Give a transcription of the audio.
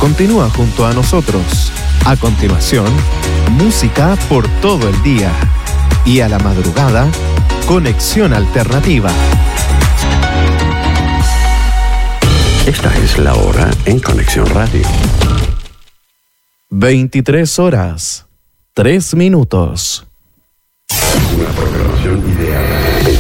Continúa junto a nosotros. A continuación, música por todo el día. Y a la madrugada, Conexión Alternativa. Esta es la hora en Conexión Radio. 23 horas, 3 minutos. Una programación ideal.